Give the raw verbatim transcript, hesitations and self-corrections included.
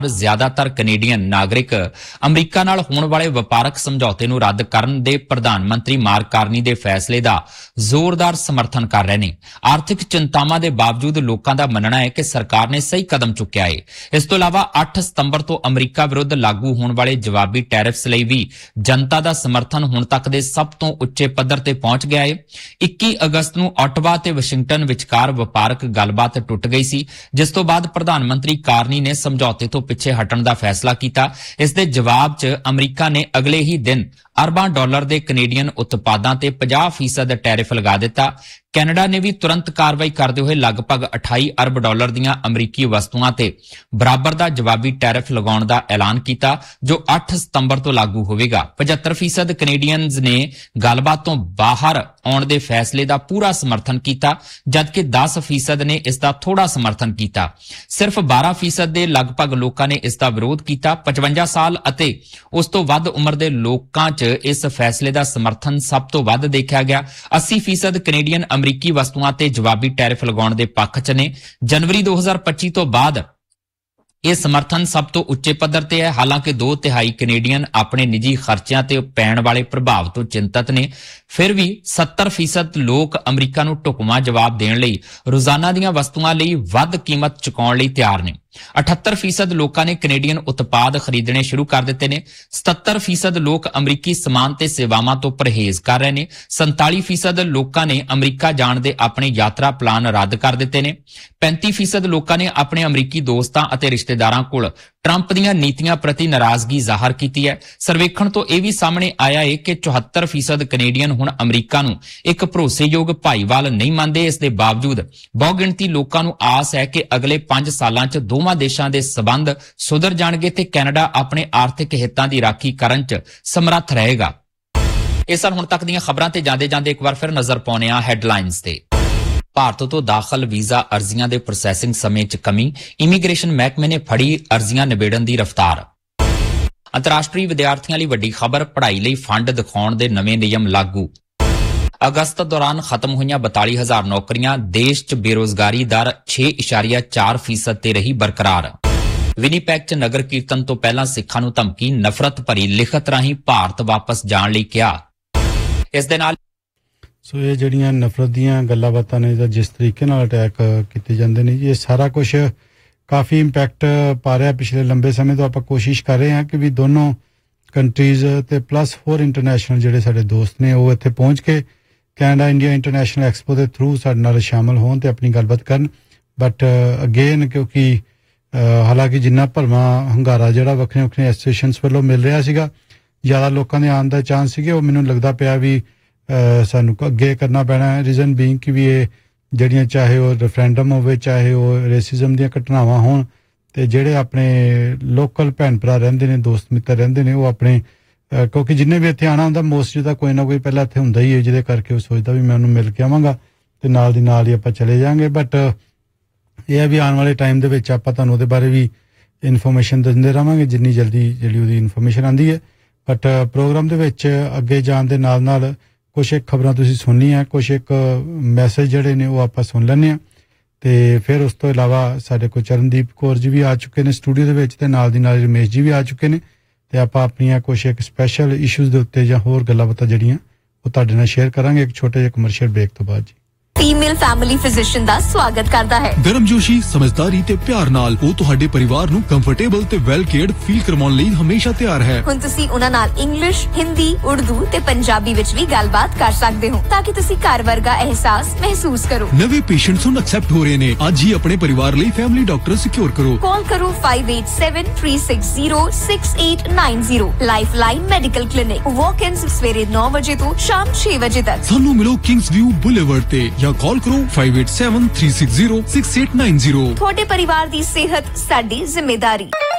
ਜ਼ਿਆਦਾਤਰ ਕੈਨੇਡੀਅਨ ਨਾਗਰਿਕ ਅਮਰੀਕਾ ਨਾਲ ਹੋਣ ਵਾਲੇ ਵਪਾਰਕ ਸਮਝੌਤੇ ਨੂੰ ਰੱਦ ਕਰਨ ਦੇ ਪ੍ਰਧਾਨ ਮੰਤਰੀ ਮਾਰਕ ਕਾਰਨੀ ਦੇ ਫੈਸਲੇ ਦਾ ਜ਼ੋਰਦਾਰ ਸਮਰਥਨ ਕਰ ਰਹੇ ਨੇ। ਆਰਥਿਕ ਚਿੰਤਾਵਾਂ ਦੇ ਬਾਵਜੂਦ ਲੋਕਾਂ ਦਾ ਮੰਨਣਾ ਹੈ ਕਿ ਸਰਕਾਰ ਨੇ ਸਹੀ ਕਦਮ ਚੁੱਕਿਆ ਹੈ। ਇਸ ਤੋਂ ਇਲਾਵਾ ਅੱਠ ਸਤੰਬਰ ਤੋਂ ਅਮਰੀਕਾ ਵਿਰੁੱਧ ਲਾਗੂ ਹੋਣ ਵਾਲੇ ਜਵਾਬੀ ਟੈਰਿਫਸ ਲਈ ਵੀ ਜਨਤਾ ਦਾ ਸਮਰਥਨ ਹੁਣ ਤੱਕ ਦੇ ਸਭ ਤੋਂ ਉੱਚੇ ਪੱਧਰ ਤੇ ਪਹੁੰਚ ਗਿਆ ਹੈ। ਇੱਕੀ ਅਗਸਤ ਨੂੰ ਆਟਵਾ ਤੇ ਵਾਸ਼ਿੰਗਟਨ ਵਿਚਕਾਰ ਵਪਾਰਕ ਗੱਲਬਾਤ ਟੁੱਟ ਗਈ ਸੀ, ਜਿਸ ਤੋਂ ਬਾਅਦ ਪ੍ਰਧਾਨ ਮੰਤਰੀ ਕਾਰਨੀ ਨੇ ਸਮਝੌਤੇ ਤੋਂ ਪਿੱਛੇ ਹਟਣ ਦਾ ਫੈਸਲਾ ਕੀਤਾ। ਇਸ ਦੇ ਜਵਾਬ 'ਚ ਅਮਰੀਕਾ ਨੇ ਅਗਲੇ ਹੀ ਦਿਨ ਅਰਬਾਂ ਡਾਲਰ ਦੇ ਕੈਨੇਡੀਅਨ ਉਤਪਾਦਾਂ ਤੇ ਪੰਜਾਹ ਫੀਸਦ ਟੈਰਿਫ ਲਗਾ ਦਿੱਤਾ। ਕੈਨੇਡਾ ਨੇ ਵੀ ਤੁਰੰਤ ਕਾਰਵਾਈ ਕਰਦੇ ਹੋਏ ਲਗਭਗ ਅਠਾਈ ਅਰਬ ਡਾਲਰ ਦੀਆਂ ਅਮਰੀਕੀ ਵਸਤੂਆਂ ਤੇ ਬਰਾਬਰ ਦਾ ਜਵਾਬੀ ਟੈਰਿਫ ਲਗਾਉਣ ਦਾ ਐਲਾਨ ਕੀਤਾ, ਜੋ ਅੱਠ ਸਤੰਬਰ ਤੋਂ ਲਾਗੂ ਹੋਵੇਗਾ। ਪਝੱਤਰ ਫੀਸਦ ਕੈਨੇਡੀਅਨਜ਼ ਨੇ ਗੱਲਬਾਤ ਤੋਂ ਬਾਹਰ ਆਉਣ ਦੇ ਫੈਸਲੇ ਦਾ ਪੂਰਾ ਸਮਰਥਨ ਕੀਤਾ, ਜਦਕਿ ਦਸ ਫੀਸਦ ਨੇ ਇਸ ਦਾ ਥੋੜਾ ਸਮਰਥਨ ਕੀਤਾ। ਸਿਰਫ ਬਾਰਾਂ ਫੀਸਦ ਦੇ ਲਗਭਗ ਲੋਕਾਂ ਨੇ ਇਸ ਦਾ ਵਿਰੋਧ ਕੀਤਾ। ਪਚਵੰਜਾ ਸਾਲ ਅਤੇ ਉਸ ਤੋਂ ਵੱਧ ਉਮਰ ਦੇ ਲੋਕਾਂ 'ਚ ਇਸ ਫੈਸਲੇ ਦਾ ਸਮਰਥਨ ਸਭ ਤੋਂ ਵੱਧ ਦੇਖਿਆ ਗਿਆ। ਅੱਸੀ ਫੀਸਦ ਕੈਨੇਡੀਅਨ ਅਮਰੀਕੀ ਵਸਤੂਆਂ ਤੇ ਜਵਾਬੀ ਟੈਰਿਫ ਲਗਾਉਣ ਦੇ ਪੱਖ 'ਚ ਨੇ। ਜਨਵਰੀ ਦੋ ਹਜ਼ਾਰ ਪੱਚੀ ਤੋਂ ਬਾਅਦ ਇਹ ਸਮਰਥਨ ਸਭ ਤੋਂ ਉੱਚੇ ਪੱਧਰ ਤੇ ਹੈ। ਹਾਲਾਂਕਿ ਦੋ ਤਿਹਾਈ ਕੈਨੇਡੀਅਨ ਆਪਣੇ ਨਿੱਜੀ ਖਰਚਿਆਂ ਤੇ ਪੈਣ ਵਾਲੇ ਪ੍ਰਭਾਵ ਤੋਂ ਚਿੰਤਤ ਨੇ, ਫਿਰ ਵੀ ਸੱਤਰ ਫੀਸਦ ਲੋਕ ਅਮਰੀਕਾ ਨੂੰ ਢੁਕਵਾਂ ਜਵਾਬ ਦੇਣ ਲਈ ਰੋਜ਼ਾਨਾ ਦੀਆਂ ਵਸਤੂਆਂ ਲਈ ਵੱਧ ਕੀਮਤ ਚੁਕਾਉਣ ਲਈ ਤਿਆਰ ਨੇ। ਅਠੱਤਰ ਫੀਸਦ ਲੋਕਾਂ ਨੇ ਕੈਨੇਡੀਅਨ ਉਤਪਾਦ ਖਰੀਦਣੇ ਸ਼ੁਰੂ ਕਰ ਦਿੱਤੇ ਨੇ। ਸਤੱਤਰ ਫੀਸਦ ਲੋਕ ਅਮਰੀਕੀ ਸਮਾਨ ਤੇ ਸੇਵਾਵਾਂ ਤੋਂ ਪਰਹੇਜ਼ ਕਰ ਰਹੇ ਨੇ। ਸੰਤਾਲੀ ਫੀਸਦ ਲੋਕਾਂ ਨੇ ਅਮਰੀਕਾ ਜਾਣ ਦੇ ਆਪਣੇ ਯਾਤਰਾ ਪਲਾਨ ਰੱਦ ਕਰ ਦਿੱਤੇ ਨੇ। ਪੈਂਤੀ ਫੀਸਦ ਲੋਕਾਂ ਨੇ ਆਪਣੇ ਅਮਰੀਕੀ ਦੋਸਤਾਂ ਅਤੇ ਰਿਸ਼ਤੇਦਾਰਾਂ ਕੋਲ ਟਰੰਪ ਦੀਆਂ ਨੀਤੀਆਂ ਪ੍ਰਤੀ ਨਾਰਾਜ਼ਗੀ ਜ਼ਾਹਰ ਕੀਤੀ ਹੈ। ਸਰਵੇਖਣ ਤੋਂ ਇਹ ਵੀ ਸਾਹਮਣੇ ਆਇਆ ਹੈ ਕਿ ਚੁਹੱਤਰ ਫੀਸਦ ਕੈਨੇਡੀਅਨ ਹੁਣ ਅਮਰੀਕਾ ਨੂੰ ਇੱਕ ਭਰੋਸੇਯੋਗ ਭਾਈਵਾਲ ਨਹੀਂ ਮੰਨਦੇ। ਇਸ ਦੇ ਬਾਵਜੂਦ ਬਹੁਗਿਣਤੀ ਲੋਕਾਂ ਨੂੰ ਆਸ ਹੈ ਕਿ ਅਗਲੇ ਪੰਜ ਸਾਲਾਂ 'ਚ ਦੋਵਾਂ ਦੇਸ਼ਾਂ ਦੇ ਸਬੰਧ ਸੁਧਰ ਜਾਣਗੇ ਤੇ ਕੈਨੇਡਾ ਆਪਣੇ ਆਰਥਿਕ ਹਿੱਤਾਂ ਦੀ ਰਾਖੀ ਕਰਨ 'ਚ ਸਮਰੱਥ ਰਹੇਗਾ। ਇਹ ਸਨ ਹੁਣ ਤੱਕ ਦੀਆਂ ਖਬਰਾਂ ਤੇ ਜਾਂਦੇ ਜਾਂਦੇ ਇੱਕ ਵਾਰ ਫਿਰ ਨਜ਼ਰ ਪਾਉਂਦੇ ਹਾਂ ਹੈਡਲਾਈਨਜ਼ ਤੇ। ਭਾਰਤ ਤੋਂ ਦਾਖਲ ਵੀਜ਼ਾ ਅਰਜ਼ੀਆਂ ਦੇ ਪ੍ਰੋਸੈਸਿੰਗ ਸਮੇਂ 'ਚ ਕਮੀ, ਇਮੀਗ੍ਰੇਸ਼ਨ ਮਹਿਕਮੇ ਨੇ ਫੜੀ ਅਰਜ਼ੀਆਂ ਨਿਬੇੜਨ ਦੀ ਰਫ਼ਤਾਰ। ਅੰਤਰਰਾਸ਼ਟਰੀ ਵਿਦਿਆਰਥੀਆਂ ਲਈ ਵੱਡੀ ਖਬਰ, ਪੜ੍ਹਾਈ ਲਈ ਫੰਡ ਦਿਖਾਉਣ ਦੇ ਨਵੇਂ ਨਿਯਮ ਲਾਗੂ। ਅਗਸਤ ਦੌਰਾਨ ਖਤਮ ਹੋਈਆਂ ਬਤਾਲੀ ਹਜ਼ਾਰ ਨੌਕਰੀਆਂ, ਦੇਸ਼ 'ਚ ਬੇਰੋਜ਼ਗਾਰੀ ਦਰ ਛੇ ਇਸ਼ਾਰੀਆ ਚਾਰ ਫੀਸਦ ਤੇ ਰਹੀ ਬਰਕਰਾਰ। ਵਿਨੀਪੈਗ 'ਚ ਨਗਰ ਕੀਰਤਨ ਤੋਂ ਪਹਿਲਾਂ ਸਿੱਖਾਂ ਨੂੰ ਧਮਕੀ, ਨਫ਼ਰਤ ਭਰੀ ਲਿਖਤ ਰਾਹੀਂ ਭਾਰਤ ਵਾਪਸ ਜਾਣ ਲਈ ਕਿਹਾ। ਇਸ ਦੇ ਨਾਲ ਸੋ ਇਹ ਜਿਹੜੀਆਂ ਨਫ਼ਰਤ ਦੀਆਂ ਗੱਲਾਂ ਬਾਤਾਂ ਨੇ ਜਾਂ ਜਿਸ ਤਰੀਕੇ ਨਾਲ ਅਟੈਕ ਕੀਤੇ ਜਾਂਦੇ ਨੇ, ਇਹ ਸਾਰਾ ਕੁਝ ਕਾਫੀ ਇੰਪੈਕਟ ਪਾ ਰਿਹਾ। ਪਿਛਲੇ ਲੰਬੇ ਸਮੇਂ ਤੋਂ ਆਪਾਂ ਕੋਸ਼ਿਸ਼ ਕਰ ਰਹੇ ਹਾਂ ਕਿ ਵੀ ਦੋਨੋਂ ਕੰਟਰੀਜ਼ ਤੇ ਪਲੱਸ ਫੋਰ ਇੰਟਰਨੈਸ਼ਨਲ ਜਿਹੜੇ ਸਾਡੇ ਦੋਸਤ ਨੇ ਉਹ ਇੱਥੇ ਪਹੁੰਚ ਕੇ ਕੈਨੇਡਾ ਇੰਡੀਆ ਇੰਟਰਨੈਸ਼ਨਲ ਐਕਸਪੋ ਦੇ ਥਰੂ ਸਾਡੇ ਨਾਲ ਸ਼ਾਮਲ ਹੋਣ ਤੇ ਆਪਣੀ ਗੱਲਬਾਤ ਕਰਨ। ਬਟ ਅਗੇਨ ਕਿਉਂਕਿ ਹਾਲਾਂਕਿ ਜਿੰਨਾ ਭਰਵਾਂ ਹੰਗਾਰਾ ਜਿਹੜਾ ਵੱਖਰੀਆਂ ਵੱਖਰੀਆਂ ਐਸੋਸੀਏਸ਼ਨਸ ਵੱਲੋਂ ਮਿਲ ਰਿਹਾ ਸੀਗਾ, ਜ਼ਿਆਦਾ ਲੋਕਾਂ ਦੇ ਆਉਣ ਦਾ ਚਾਂਸ ਸੀਗੇ, ਉਹ ਮੈਨੂੰ ਲੱਗਦਾ ਪਿਆ ਵੀ ਸਾਨੂੰ ਅੱਗੇ ਕਰਨਾ ਪੈਣਾ ਹੈ। ਰੀਜ਼ਨ ਬੀਇੰਗ ਕਿ ਵੀ ਇਹ ਜਿਹੜੀਆਂ ਚਾਹੇ ਉਹ ਰੈਫਰੈਂਡਮ ਹੋਵੇ, ਚਾਹੇ ਉਹ ਰੇਸਿਜ਼ਮ ਦੀਆਂ ਘਟਨਾਵਾਂ ਹੋਣ, ਤੇ ਜਿਹੜੇ ਆਪਣੇ ਲੋਕਲ ਭੈਣ ਭਰਾ ਰਹਿੰਦੇ ਨੇ, ਦੋਸਤ ਮਿੱਤਰ ਰਹਿੰਦੇ ਨੇ, ਉਹ ਆਪਣੇ ਕਿਉਂਕਿ ਜਿੰਨੇ ਵੀ ਇੱਥੇ ਆਉਣਾ ਹੁੰਦਾ ਮੋਸਟਲੀ ਦਾ ਕੋਈ ਨਾ ਕੋਈ ਪਹਿਲਾਂ ਇੱਥੇ ਹੁੰਦਾ ਹੀ ਹੈ, ਜਿਹਦੇ ਕਰਕੇ ਉਹ ਸੋਚਦਾ ਵੀ ਮੈਂ ਉਹਨੂੰ ਮਿਲ ਕੇ ਆਵਾਂਗਾ ਤੇ ਨਾਲ ਦੀ ਨਾਲ ਹੀ ਆਪਾਂ ਚਲੇ ਜਾਵਾਂਗੇ। ਬਟ ਇਹ ਹੈ ਵੀ ਆਉਣ ਵਾਲੇ ਟਾਈਮ ਦੇ ਵਿੱਚ ਆਪਾਂ ਤੁਹਾਨੂੰ ਉਹਦੇ ਬਾਰੇ ਵੀ ਇਨਫੋਰਮੇਸ਼ਨ ਦਿੰਦੇ ਰਹਾਂਗੇ ਜਿੰਨੀ ਜਲਦੀ ਜਿਹੜੀ ਉਹਦੀ ਇਨਫੋਰਮੇਸ਼ਨ ਆਉਂਦੀ ਹੈ। ਬਟ ਪ੍ਰੋਗਰਾਮ ਦੇ ਵਿੱਚ ਅੱਗੇ ਜਾਣ ਦੇ ਨਾਲ ਨਾਲ ਕੁਛ ਇੱਕ ਖਬਰਾਂ ਤੁਸੀਂ ਸੁਣਨੀਆਂ, ਕੁਛ ਇੱਕ ਮੈਸੇਜ ਜਿਹੜੇ ਨੇ ਉਹ ਆਪਾਂ ਸੁਣ ਲੈਂਦੇ ਹਾਂ ਤੇ ਫਿਰ ਉਸ ਤੋਂ ਇਲਾਵਾ ਸਾਡੇ ਕੋਲ ਚਰਨਦੀਪ ਕੌਰ ਜੀ ਵੀ ਆ ਚੁੱਕੇ ਨੇ ਸਟੂਡੀਓ ਦੇ ਵਿੱਚ ਤੇ ਨਾਲ ਦੀ ਨਾਲ ਰਮੇਸ਼ ਜੀ ਵੀ ਆ ਚੁੱਕੇ ਨੇ ਤੇ ਆਪਾਂ ਆਪਣੀਆਂ ਕੁਛ ਇੱਕ ਸਪੈਸ਼ਲ ਇਸ਼ੂਜ਼ ਦੇ ਉੱਤੇ ਜਾਂ ਹੋਰ ਗੱਲਾਂ ਬਾਤਾਂ ਜਿਹੜੀਆਂ ਉਹ ਤੁਹਾਡੇ ਨਾਲ ਸ਼ੇਅਰ ਕਰਾਂਗੇ ਇੱਕ ਛੋਟੇ ਜਿਹੇ ਕਮਰਸ਼ੀਅਲ ਬ੍ਰੇਕ ਤੋਂ ਬਾਅਦ ਜੀ। ਫੀਮੇਲ ਫੈਮਿਲੀ ਫਿਜ਼ੀਸ਼ੀਅਨ ਦਾ ਸਵਾਗਤ ਕਰਦਾ ਹੈ। ਗਰਮਜੋਸ਼ੀ, ਸਮਝਦਾਰੀ ਤੇ ਪਿਆਰ ਨਾਲ ਉਹ ਤੁਹਾਡੇ ਪਰਿਵਾਰ ਨੂੰ ਕੰਫਰਟੇਬਲ ਤੇ ਵੈਲ ਕੇਅਰਡ ਫੀਲ ਕਰਵਾਉਣ ਲਈ ਹਮੇਸ਼ਾ ਤਿਆਰ ਹੈ। ਹੁਣ ਤੁਸੀਂ ਉਹਨਾਂ ਨਾਲ ਇੰਗਲਿਸ਼, ਹਿੰਦੀ, ਉਰਦੂ ਤੇ ਪੰਜਾਬੀ ਵਿੱਚ ਵੀ ਗੱਲਬਾਤ ਕਰ ਸਕਦੇ ਹੋ ਤਾਂ ਕਿ ਤੁਸੀਂ ਘਰ ਵਰਗਾ ਅਹਿਸਾਸ ਮਹਿਸੂਸ ਕਰੋ। ਨਵੇਂ ਪੇਸ਼ੈਂਟਸ ਹੁਣ ਐਕਸੈਪਟ ਹੋ ਰਹੇ ਨੇ। ਅੱਜ ਹੀ ਆਪਣੇ ਪਰਿਵਾਰ ਲਈ ਫੈਮਿਲੀ ਡਾਕਟਰ ਸਿਕਿਉਰ ਕਰੋ। ਕਾਲ ਕਰੋ five eight seven three six zero six eight nine zero। Lifeline medical clinic, ਵਾਕ-ਇਨਸ ਸਵੇਰੇ ਨੌ ਵਜੇ ਤੋਂ ਸ਼ਾਮ ਛੇ ਵਜੇ ਤੱਕ। ਸਾਨੂੰ ਮਿਲੋ ਕਿੰਗਸ ਵਿਊ ਬੁਲੇਵਰਡ ਤੇ ਜਾਂ ਕਾਲ ਕਰੋ five eight seven three six zero six eight nine zero। ਤੁਹਾਡੇ ਪਰਿਵਾਰ ਦੀ ਸਿਹਤ ਸਾਡੀ ਜ਼ਿੰਮੇਵਾਰੀ।